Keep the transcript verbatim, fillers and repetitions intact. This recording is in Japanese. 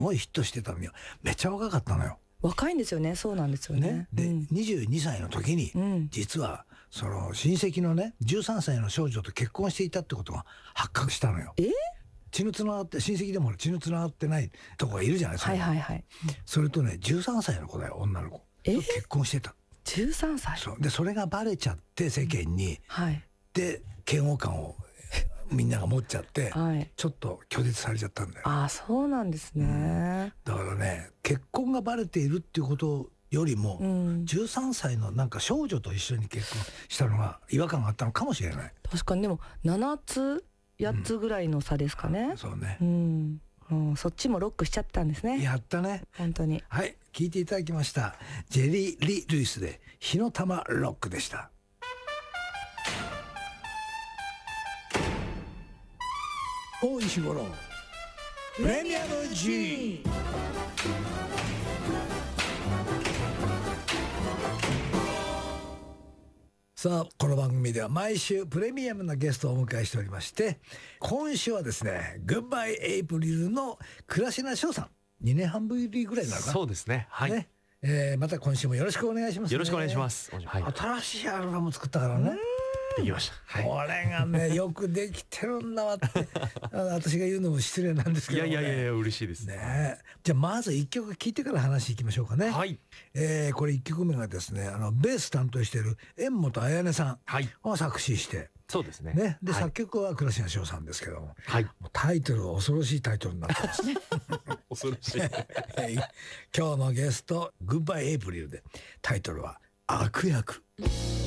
ごいヒットしてたのにめっちゃ若かったのよ。 若いんですよね。そうなんですよね。 ねで、うん、にじゅうにさいの時に、うん、実はその親戚のねじゅうさんさいの少女と結婚していたってことが発覚したのよ。 え血のつながって親戚でも血のつながってないとこがいるじゃないですか。 はいはいはい。 それとねじゅうさんさいの子だよ、女の子。え結婚してた。 じゅうさんさい。 そうでそれがバレちゃって世間に、 うん、はい、 で嫌悪感をみんなが持っちゃって、 はい、 ちょっと拒絶されちゃったんだよ。 ああそうなんですね、 うん、だからね結婚がバレているっていうことよりも、うん、じゅうさんさいのなんか少女と一緒に結婚したのが違和感があったのかもしれない。 確かに。でもななつやっつぐらいの差ですかね、 うん、そうね、 うんうん、そっちもロックしちゃったんですね。 やったね本当に。 はい、聞いていただきました。ジェリー・リー・ルイスで火の玉ロックでした。大石五郎プレミアム G。 さあこの番組では毎週プレミアムなゲストをお迎えしておりまして、今週はですねグッバイエイプリルの倉科翔さん、にねんはんぶりぐらいになるかな。 そうですね、はい、 ね、えー、また今週もよろしくお願いします、ね、 よろしくお願いします、はい、 新しいアルバム作ったからね。 できました、はい、 これがねよくできてるんだわって私が言うのも失礼なんですけど、ね、 いやいやいや嬉しいですね。じゃあまずいっきょく聴いてから話いきましょうかね。 はい、 えー、これいっきょくめがですねあのベース担当している縁本彩音さんを作詞して、はい、 そうですね。 ねで、 はい、 作曲は倉科翔さんですけども、 はい、 もうタイトルは恐ろしいタイトルになってます恐ろしい今日のゲストグッバイエイプリルでタイトルは悪役。